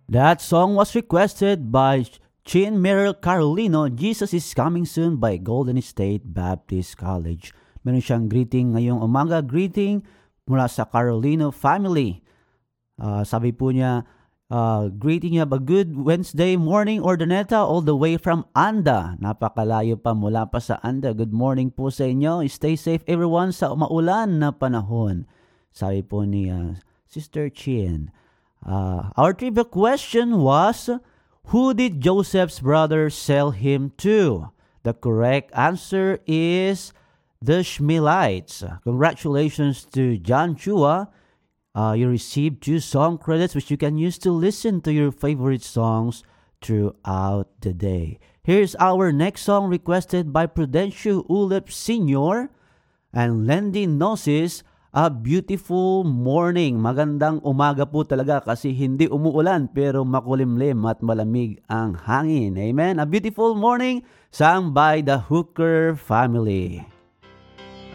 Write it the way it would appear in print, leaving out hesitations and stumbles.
That song was requested by Chin Merrill Carolino, Jesus is Coming Soon by Golden State Baptist College. Meron siyang greeting ngayong umaga, greeting mula sa Carolino family. Sabi po niya, greeting niya, a good Wednesday morning, Ordaneta, all the way from Anda. Napakalayo pa mula pa sa Anda. Good morning po sa inyo. Stay safe everyone sa maulan na panahon. Sabi po ni Sister Chin. Our trivia question was, who did Joseph's brother sell him to? The correct answer is the Ishmaelites. Congratulations to John Chua. You received 2 song credits which you can use to listen to your favorite songs throughout the day. Here's our next song requested by Prudencio Ulep Sr. and Lendy Gnosis, A Beautiful Morning. Magandang umaga po talaga kasi hindi umuulan pero makulimlim at malamig ang hangin. Amen? A Beautiful Morning, sung by the Hooker family.